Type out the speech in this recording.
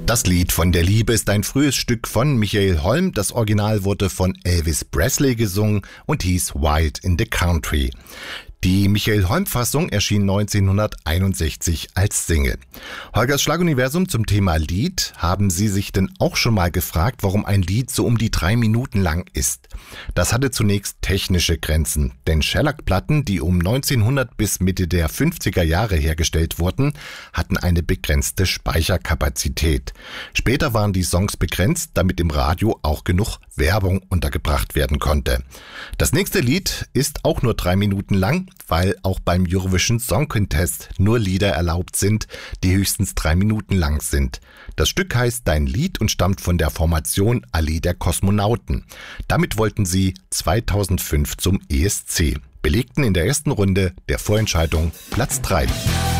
Das Lied von der Liebe ist ein frühes Stück von Michael Holm. Das Original wurde von Elvis Presley gesungen und hieß Wild in the Country. Die Michael-Holm-Fassung erschien 1961 als Single. Holgers Schlaguniversum zum Thema Lied. Haben Sie sich denn auch schon mal gefragt, warum ein Lied so um die 3 Minuten lang ist? Das hatte zunächst technische Grenzen, denn Shellac-Platten, die um 1900 bis Mitte der 50er Jahre hergestellt wurden, hatten eine begrenzte Speicherkapazität. Später waren die Songs begrenzt, damit im Radio auch genug Werbung untergebracht werden konnte. Das nächste Lied ist auch nur 3 Minuten lang, weil auch beim Eurovision Song Contest nur Lieder erlaubt sind, die höchstens 3 Minuten lang sind. Das Stück heißt Dein Lied und stammt von der Formation Allee der Kosmonauten. Damit wollten sie 2005 zum ESC, belegten in der ersten Runde der Vorentscheidung Platz 3.